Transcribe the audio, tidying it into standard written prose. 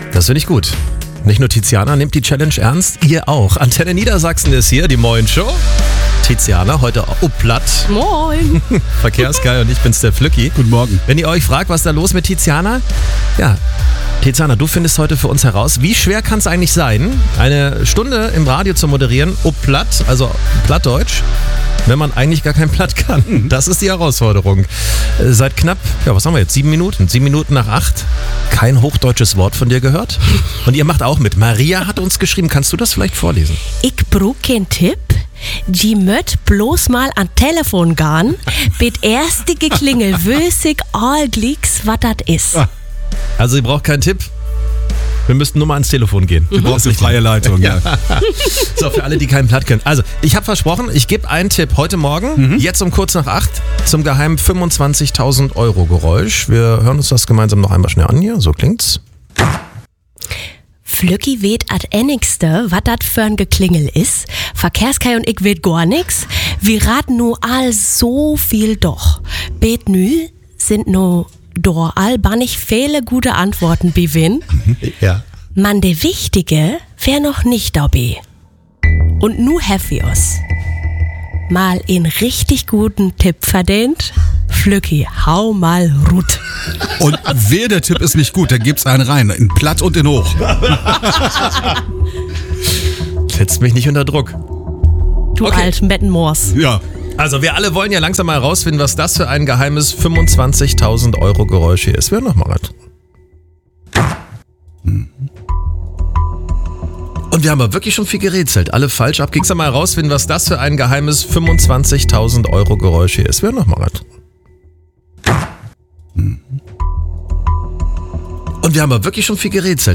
Das finde ich gut. Nicht nur Tiziana nimmt die Challenge ernst, ihr auch. Antenne Niedersachsen ist hier, die Moin Show. Tiziana, heute platt. Moin. Verkehrsgeil und ich bin's, der Flücki. Guten Morgen. Wenn ihr euch fragt, was ist da los mit Tiziana? Ja, Tiziana, du findest heute für uns heraus, wie schwer kann es eigentlich sein, eine Stunde im Radio zu moderieren, platt, also Plattdeutsch, wenn man eigentlich gar kein Platt kann. Das ist die Herausforderung. Seit knapp, was haben wir jetzt, 7 Minuten? 7 Minuten nach 8. Kein hochdeutsches Wort von dir gehört. Und ihr macht auch mit. Maria hat uns geschrieben. Kannst du das vielleicht vorlesen? Ich brauch keinen Tipp. Die möt bloß mal an Telefon gehen. Mit erste Geklingel wösig all glicks, was das ist. Also ihr braucht keinen Tipp. Wir müssten nur mal ans Telefon gehen. Du brauchst eine freie Leitung. Ja. So, für alle, die keinen Platt können. Also, ich habe versprochen, ich gebe einen Tipp heute Morgen, jetzt um kurz nach 8, zum geheimen 25.000 € Geräusch. Wir hören uns das gemeinsam noch einmal schnell an hier. So klingt's. Flücki weht at ennigste, wat dat für ein Geklingel ist. Verkehrskai und ich weet gar nix. Wir raten nur all so viel doch. Bet nü sind nur do all bannig viele gute Antworten bewinn. Ja. Man, der Wichtige wär noch nicht dabei. Und nu happy us. Mal in richtig guten Tipp verdient. Flücki, hau mal Rut. Und wer der Tipp ist nicht gut, da gibt's einen rein. In platt und in hoch. Setzt mich nicht unter Druck. Du Okay. alten Bettenmoors. Ja. Also wir alle wollen ja langsam mal herausfinden, was das für ein geheimes 25.000 € Geräusch hier ist. Wir hören noch mal rein. Und wir haben aber wirklich schon viel gerätselt. Alle falsch ab. Ging's mal herausfinden, was das für ein geheimes 25.000 € Geräusch hier ist. Wir hören noch mal rein. Und wir haben aber wirklich schon viel gerätselt.